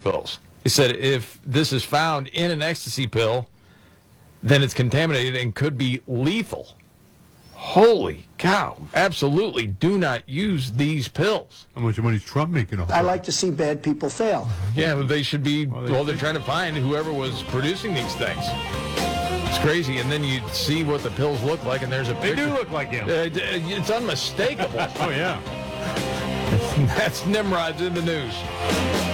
pills. He said if this is found in an ecstasy pill, then it's contaminated and could be lethal. Holy cow. Absolutely do not use these pills. How much money is Trump making off? I like to see bad people fail. Yeah, but they should be, they're trying to find whoever was producing these things. It's crazy. And then you see what the pills look like, and there's a picture. They do look like him. It's unmistakable. Oh, yeah. That's Nimrod's in the news.